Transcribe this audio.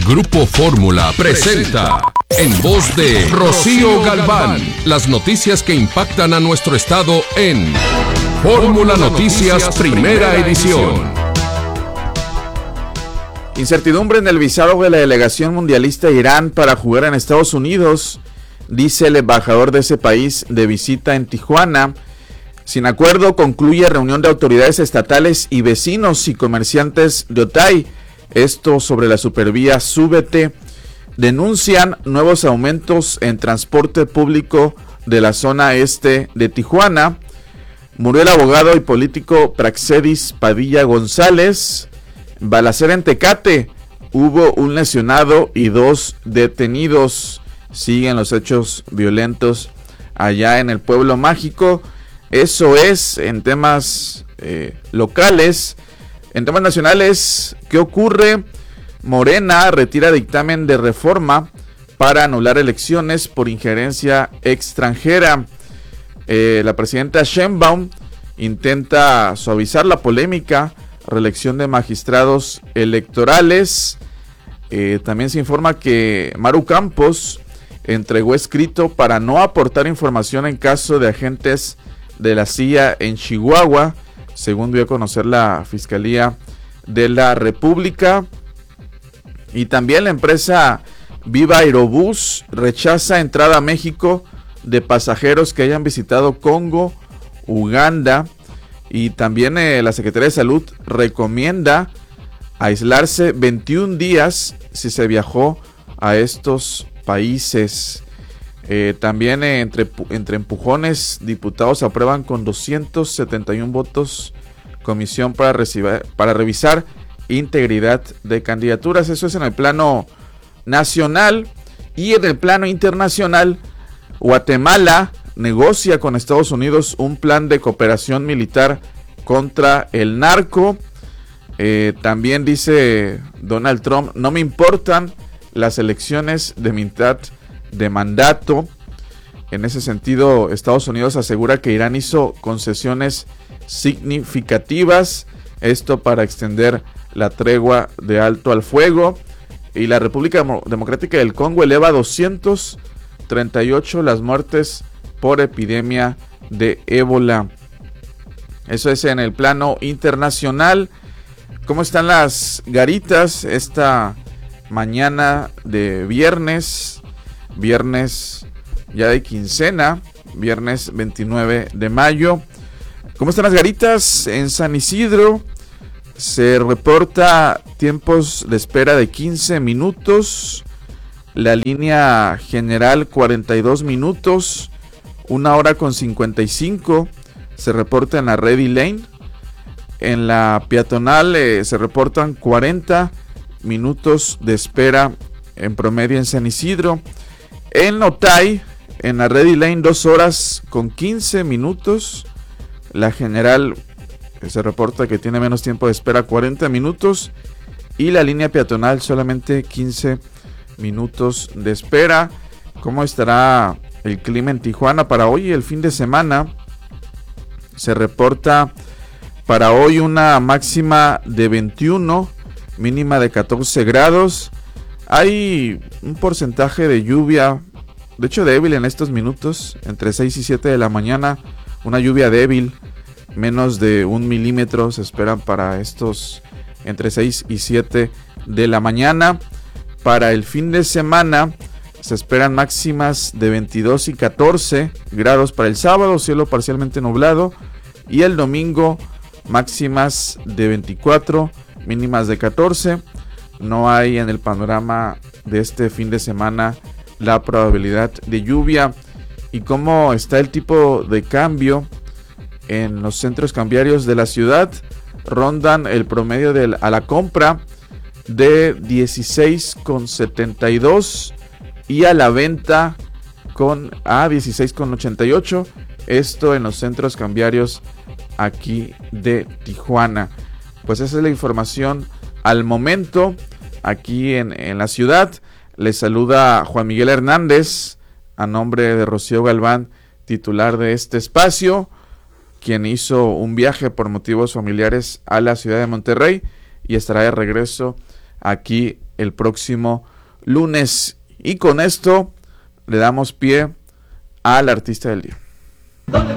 Grupo Fórmula presenta, en voz de Rocío Galván, las noticias que impactan a nuestro estado en Fórmula Noticias Primera Edición. Incertidumbre en el visado de la delegación mundialista de Irán para jugar en Estados Unidos, dice el embajador de ese país de visita en Tijuana. Sin acuerdo, concluye reunión de autoridades estatales y vecinos y comerciantes de Otay. Esto sobre la supervía Súbete. Denuncian nuevos aumentos en transporte público de la zona este de Tijuana. Murió el abogado y político Praxedis Padilla González. Balacera en Tecate. Hubo un lesionado y 2 detenidos. Siguen los hechos violentos allá en el pueblo mágico. Eso es en temas locales. En temas nacionales, ¿qué ocurre? Morena retira dictamen de reforma para anular elecciones por injerencia extranjera. La presidenta Sheinbaum intenta suavizar la polémica reelección de magistrados electorales. También se informa que Maru Campos entregó escrito para no aportar información en caso de agentes de la CIA en Chihuahua, según dio a conocer la Fiscalía de la República. Y también la empresa Viva Aerobús rechaza entrada a México de pasajeros que hayan visitado Congo, Uganda. Y también la Secretaría de Salud recomienda aislarse 21 días si se viajó a estos países. También entre empujones, diputados aprueban con 271 votos comisión para revisar integridad de candidaturas. Eso es en el plano nacional. Y en el plano internacional, Guatemala negocia con Estados Unidos un plan de cooperación militar contra el narco. También dice Donald Trump, no me importan las elecciones de mitad de mandato. En ese sentido, Estados Unidos asegura que Irán hizo concesiones significativas, esto para extender la tregua de alto al fuego. Y la República Democrática del Congo eleva a 238 las muertes por epidemia de ébola. Eso es en el plano internacional. ¿Cómo están las garitas esta mañana de viernes? Viernes ya de quincena, viernes 29 de mayo. ¿Cómo están las garitas? En San Isidro se reporta tiempos de espera de 15 minutos. La línea general 42 minutos. 1 hora con 55 se reporta en la Ready Lane. En la peatonal se reportan 40 minutos de espera en promedio en San Isidro. En Otay, en la Ready Lane, 2 horas con 15 minutos. La general se reporta que tiene menos tiempo de espera, 40 minutos. Y la línea peatonal solamente 15 minutos de espera. ¿Cómo estará el clima en Tijuana para hoy y el fin de semana? Se reporta para hoy una máxima de 21, mínima de 14 grados. Hay un porcentaje de lluvia, de hecho débil en estos minutos, entre 6 y 7 de la mañana, una lluvia débil, menos de 1 milímetro se esperan para estos entre 6 y 7 de la mañana. Para el fin de semana se esperan máximas de 22 y 14 grados para el sábado, cielo parcialmente nublado, y el domingo máximas de 24, mínimas de 14. No hay en el panorama de este fin de semana la probabilidad de lluvia. ¿Y cómo está el tipo de cambio en los centros cambiarios de la ciudad? Rondan el promedio a la compra de 16,72 y a la venta a 16,88. Esto en los centros cambiarios aquí de Tijuana. Pues esa es la información al momento aquí en la ciudad. Les saluda Juan Miguel Hernández a nombre de Rocío Galván, titular de este espacio, quien hizo un viaje por motivos familiares a la ciudad de Monterrey y estará de regreso aquí el próximo lunes. Y con esto le damos pie al artista del día.